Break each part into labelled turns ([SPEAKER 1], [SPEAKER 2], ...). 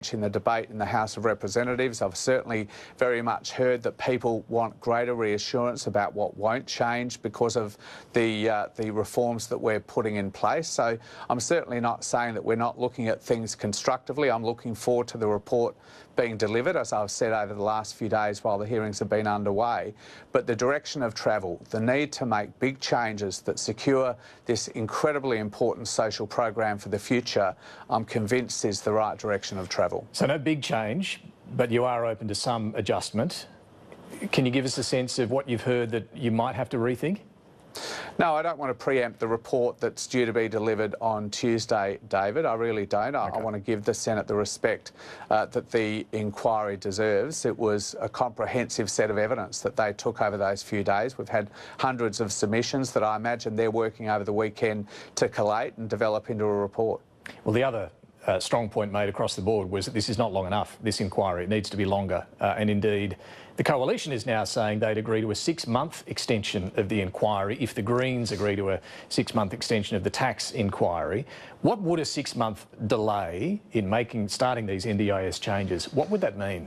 [SPEAKER 1] in the debate in the House of Representatives. I've certainly very much heard that people want greater reassurance about what won't change because of the reforms that we're putting in place. So I'm certainly not saying that we're not looking at things constructively. I'm looking forward to the report being delivered, as I've said over the last few days while the hearings have been underway. But the direction of travel, the need to make big changes that secure this incredibly important social program for the future, I'm convinced is the right direction of travel.
[SPEAKER 2] So no big change, but you are open to some adjustment. Can you give us a sense of what you've heard that you might have to rethink?
[SPEAKER 1] No, I don't want to preempt the report that's due to be delivered on Tuesday, David. I really don't. I want to give the Senate the respect that the inquiry deserves. It was a comprehensive set of evidence that they took over those few days. We've had hundreds of submissions that I imagine they're working over the weekend to collate and develop into a report.
[SPEAKER 2] Well, the other strong point made across the board was that this is not long enough, this inquiry. It needs to be longer. And indeed, the Coalition is now saying they'd agree to a 6-month extension of the inquiry if the Greens agree to a 6-month extension of the tax inquiry. What would a 6-month delay in starting these NDIS changes, what would that mean?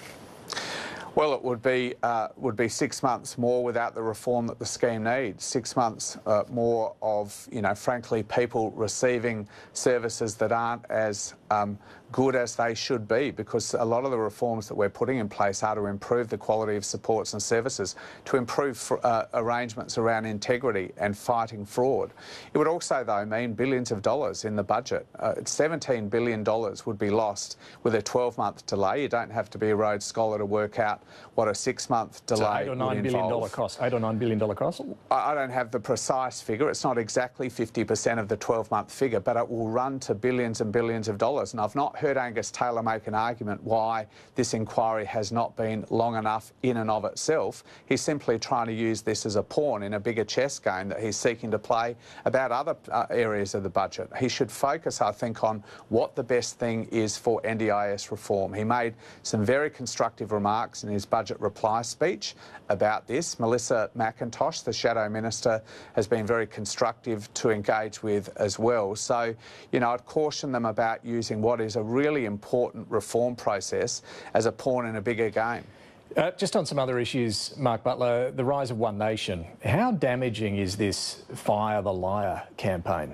[SPEAKER 1] Well, it would be 6 months more without the reform that the scheme needs. 6 months more of, frankly, people receiving services that aren't as good as they should be, because a lot of the reforms that we're putting in place are to improve the quality of supports and services, to improve arrangements around integrity and fighting fraud. It would also, though, mean billions of dollars in the budget. $17 billion would be lost with a 12-month delay. You don't have to be a Rhodes Scholar to work out what a 6-month delay would involve.
[SPEAKER 2] $8 or $9 billion cost?
[SPEAKER 1] I don't have the precise figure. It's not exactly 50% of the 12-month figure, but it will run to billions and billions of dollars. And I've not heard Angus Taylor make an argument why this inquiry has not been long enough in and of itself. He's simply trying to use this as a pawn in a bigger chess game that he's seeking to play about other areas of the budget. He should focus, I think, on what the best thing is for NDIS reform. He made some very constructive remarks in his budget reply speech about this. Melissa McIntosh, the Shadow Minister, has been very constructive to engage with as well. So, I'd caution them about using what is a really important reform process as a pawn in a bigger game.
[SPEAKER 2] Just on some other issues, Mark Butler, the rise of One Nation. How damaging is this Fire the Liar campaign?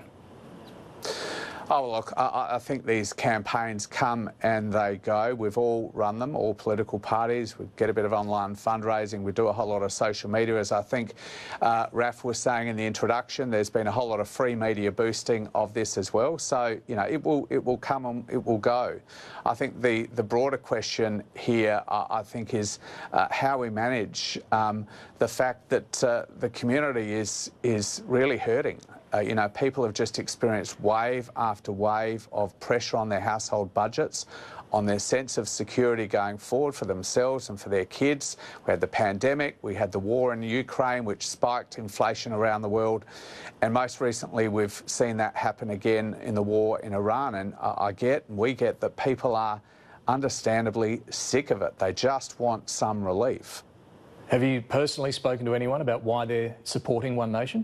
[SPEAKER 1] Oh, look, I think these campaigns come and they go. We've all run them, all political parties. We get a bit of online fundraising. We do a whole lot of social media. As I think Raf was saying in the introduction, there's been a whole lot of free media boosting of this as well. So, it will come and it will go. I think the broader question here, I think, is how we manage the fact that the community is really hurting. People have just experienced wave after wave of pressure on their household budgets, on their sense of security going forward for themselves and for their kids. We had the pandemic, we had the war in Ukraine, which spiked inflation around the world. And most recently, we've seen that happen again in the war in Iran. And we get that people are understandably sick of it. They just want some relief.
[SPEAKER 2] Have you personally spoken to anyone about why they're supporting One Nation?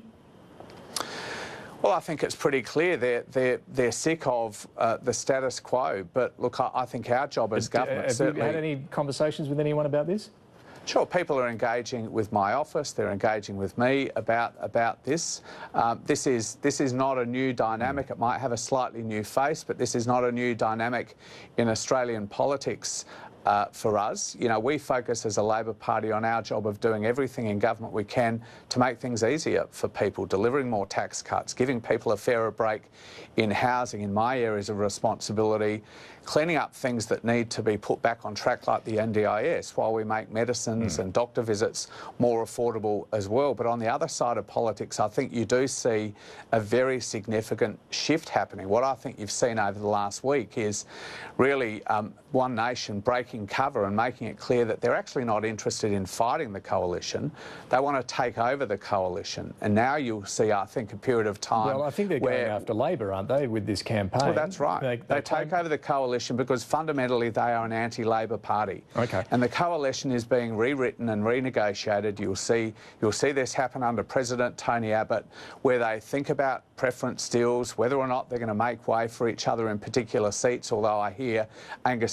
[SPEAKER 1] Well, I think it's pretty clear they're sick of the status quo. But look, I think our job as government certainly...
[SPEAKER 2] Have you had any conversations with anyone about this?
[SPEAKER 1] Sure, people are engaging with my office. They're engaging with me about this. This is not a new dynamic. It might have a slightly new face, but this is not a new dynamic in Australian politics. For us, we focus as a Labor Party on our job of doing everything in government we can to make things easier for people, delivering more tax cuts, giving people a fairer break in housing in my areas of responsibility, cleaning up things that need to be put back on track like the NDIS while we make medicines and doctor visits more affordable as well. But on the other side of politics, I think you do see a very significant shift happening. What I think you've seen over the last week is really One Nation breaking cover and making it clear that they're actually not interested in fighting the coalition. They want to take over the coalition. And now you'll see, I think, a period of time...
[SPEAKER 2] Well, I think they're going after Labor, aren't they, with this campaign?
[SPEAKER 1] Well, that's right. They take over the coalition coalition because fundamentally they are an anti-Labor party.
[SPEAKER 2] Okay.
[SPEAKER 1] And the coalition is being rewritten and renegotiated. You'll see this happen under President Tony Abbott, where they think about preference deals, whether or not they're going to make way for each other in particular seats, although I hear Angus